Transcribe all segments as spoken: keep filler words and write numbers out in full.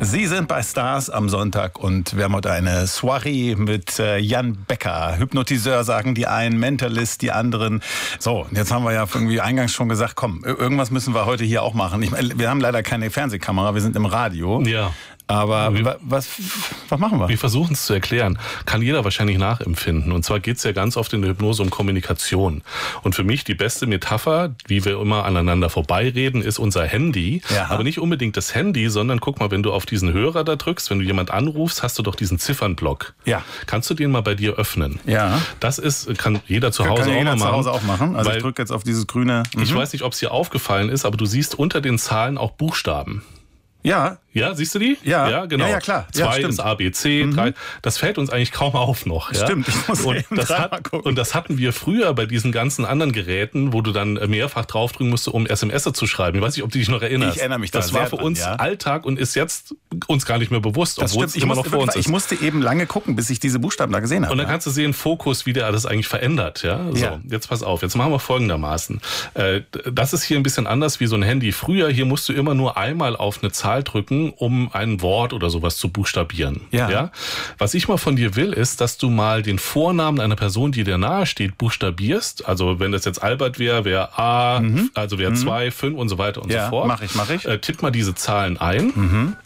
Sie sind bei Stars am Sonntag und wir haben heute eine Soiree mit äh, Jan Becker. Hypnotiseur sagen die einen, Mentalist die anderen. So, jetzt haben wir ja irgendwie eingangs schon gesagt, komm, irgendwas müssen wir heute hier auch machen. Ich, wir haben leider keine Fernsehkamera, wir sind im Radio. Ja. Aber wir, was, was machen wir? Wir versuchen es zu erklären. Kann jeder wahrscheinlich nachempfinden. Und zwar geht es ja ganz oft in der Hypnose um Kommunikation. Und für mich die beste Metapher, wie wir immer aneinander vorbeireden, ist unser Handy. Ja. Aber nicht unbedingt das Handy, sondern guck mal, wenn du auf diesen Hörer da drückst, wenn du jemand anrufst, hast du doch diesen Ziffernblock. Ja. Kannst du den mal bei dir öffnen? Ja. Das ist, kann jeder zu Hause kann auch jeder mal zu machen. Hause auch machen. Also ich drücke jetzt auf dieses grüne. Mhm. Ich weiß nicht, ob es dir aufgefallen ist, aber du siehst unter den Zahlen auch Buchstaben. Ja. Ja, siehst du die? Ja, ja genau. Ja, ja, klar. Zwei ja, ist A, B, C, mhm. drei. Das fällt uns eigentlich kaum auf noch. Ja? Stimmt, ich muss und, eben das hat, gucken. und das hatten wir früher bei diesen ganzen anderen Geräten, wo du dann mehrfach draufdrücken musst, um S M S zu schreiben. Ich weiß nicht, ob du dich noch erinnerst. Ich erinnere mich Das da war sehr für dran, uns ja. Alltag und ist jetzt uns gar nicht mehr bewusst, Das obwohl stimmt. es Ich immer musste, noch vor uns ich ist. musste eben lange gucken, bis ich diese Buchstaben da gesehen habe. Und dann kannst du sehen, Fokus, wie der das eigentlich verändert. Ja? So, Ja. jetzt pass auf, jetzt machen wir folgendermaßen. Äh, Das ist hier ein bisschen anders wie so ein Handy. Früher, hier musst du immer nur einmal auf eine Zahl drücken, um ein Wort oder sowas zu buchstabieren. Ja. Ja? Was ich mal von dir will, ist, dass du mal den Vornamen einer Person, die dir nahe steht, buchstabierst. Also wenn das jetzt Albert wäre, wäre A, mhm. also wäre zwei, fünf und so weiter und Ja, so fort. mach ich, mach ich. Äh, tipp mal diese Zahlen ein. Mhm.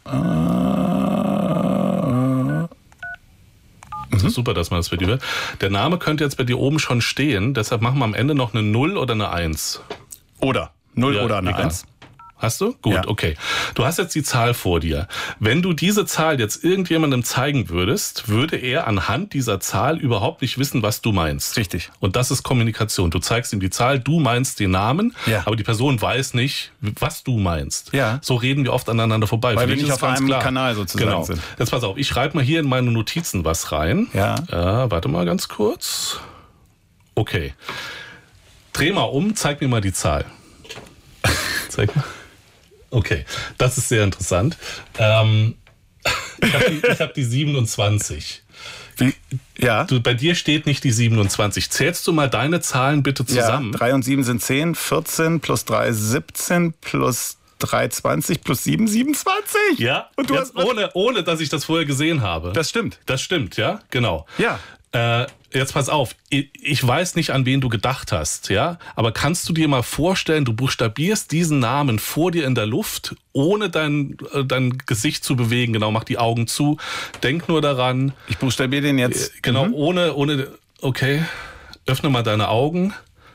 Das ist super, dass man das für dich hört. Der Name könnte jetzt bei dir oben schon stehen, deshalb machen wir am Ende noch eine null oder eine eins. Oder. Null Ja, oder eine egal. eins. Hast du? Gut, Ja. okay. Du hast jetzt die Zahl vor dir. Wenn du diese Zahl jetzt irgendjemandem zeigen würdest, würde er anhand dieser Zahl überhaupt nicht wissen, was du meinst. Richtig. Und das ist Kommunikation. Du zeigst ihm die Zahl, du meinst den Namen, Ja. aber die Person weiß nicht, was du meinst. Ja. So reden wir oft aneinander vorbei. Weil Für wir dich nicht ist auf ganz einem klar. Kanal sozusagen genau. sind. Jetzt pass auf, ich schreibe mal hier in meine Notizen was rein. Ja. Äh, warte mal ganz kurz. Okay. Dreh mal um, zeig mir mal die Zahl. Zeig mal. Okay, das ist sehr interessant. Ähm, ich habe die, ich hab die siebenundzwanzig. Wie? Ja. Du, bei dir steht nicht die siebenundzwanzig. Zählst du mal deine Zahlen bitte zusammen? Ja, drei und sieben sind zehn, vierzehn plus drei siebzehn plus drei zwanzig plus sieben siebenundzwanzig. Ja, Und du jetzt hast ohne, ohne, dass ich das vorher gesehen habe. Das stimmt. Das stimmt, ja, genau. Ja. Äh, jetzt pass auf, ich, ich weiß nicht, an wen du gedacht hast, ja, aber kannst du dir mal vorstellen, du buchstabierst diesen Namen vor dir in der Luft, ohne dein, äh, dein Gesicht zu bewegen, genau, mach die Augen zu, denk nur daran. Ich buchstabiere den jetzt. Äh, genau, Mhm. ohne, ohne, okay, öffne mal deine Augen.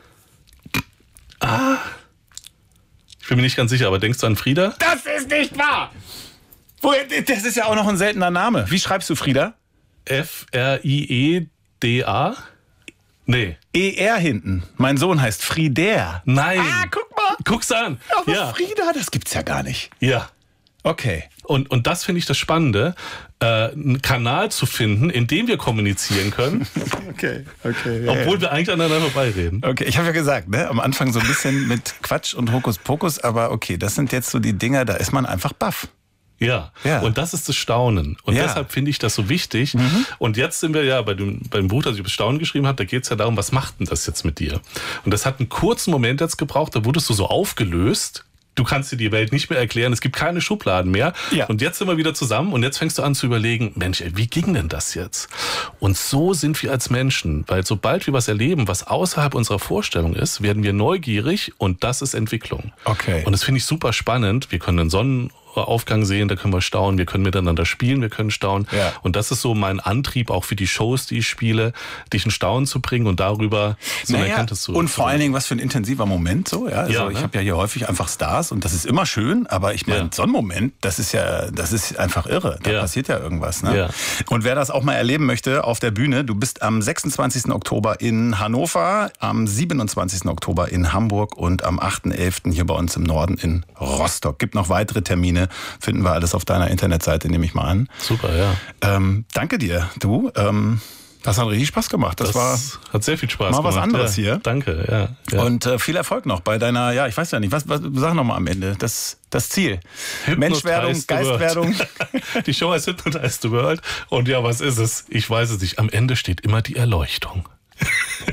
Ah, ich bin mir nicht ganz sicher, aber denkst du an Frieda? Das ist nicht wahr! Woher- Das ist ja auch noch ein seltener Name. Wie schreibst du Frieda? F R I E D A? Nee. E R hinten. Mein Sohn heißt Frieder. Nein. Ah, guck mal. Guck's an. Aber Ja. Frieda, das gibt's ja gar nicht. Ja. Okay. Und, und das finde ich das Spannende, äh, einen Kanal zu finden, in dem wir kommunizieren können, Okay, okay. obwohl wir eigentlich aneinander vorbeireden. Okay, ich habe ja gesagt, ne, am Anfang so ein bisschen mit Quatsch und Hokuspokus, aber okay, das sind jetzt so die Dinger, da ist man einfach baff. Ja. Ja. Und das ist das Staunen. Und Ja. deshalb finde ich das so wichtig. Mhm. Und jetzt sind wir ja bei dem, beim Buch, das ich über Staunen geschrieben habe, da geht es ja darum, was macht denn das jetzt mit dir? Und das hat einen kurzen Moment jetzt gebraucht, da wurdest du so aufgelöst. Du kannst dir die Welt nicht mehr erklären, es gibt keine Schubladen mehr. Ja. Und jetzt sind wir wieder zusammen und jetzt fängst du an zu überlegen, Mensch, ey, wie ging denn das jetzt? Und so sind wir als Menschen, weil sobald wir was erleben, was außerhalb unserer Vorstellung ist, werden wir neugierig und das ist Entwicklung. Okay. Und das finde ich super spannend. Wir können einen Sonnenaufgang sehen, da können wir staunen, wir können miteinander spielen, wir können staunen. Ja. Und das ist so mein Antrieb auch für die Shows, die ich spiele, dich in Staunen zu bringen und darüber so eine Naja, Erkenntnis zu und vor allen Dingen, was für ein intensiver Moment so. Ja, also Ja, ich ne? habe ja hier häufig einfach Stars und das ist immer schön, aber ich meine, Ja. so ein Moment, das ist ja, das ist einfach irre. Da Ja. passiert ja irgendwas. Ne? Ja. Und wer das auch mal erleben möchte auf der Bühne, du bist am sechsundzwanzigsten Oktober in Hannover, am siebenundzwanzigsten Oktober in Hamburg und am achten elften hier bei uns im Norden in Rostock. Gibt noch weitere Termine, finden wir alles auf deiner Internetseite, nehme ich mal an. Super, ja. Ähm, danke dir, du. Ähm, das hat richtig Spaß gemacht. Das, Das war hat sehr viel Spaß mal gemacht. was anderes ja. hier. Danke, ja. ja. Und äh, viel Erfolg noch bei deiner, ja, ich weiß ja nicht, was, was sag noch mal am Ende, das, das Ziel. Menschwerdung, Hypnotize the World. Geistwerdung. Die Show heißt Hypnotize the World. Und ja, was ist es? Ich weiß es nicht. Am Ende steht immer die Erleuchtung.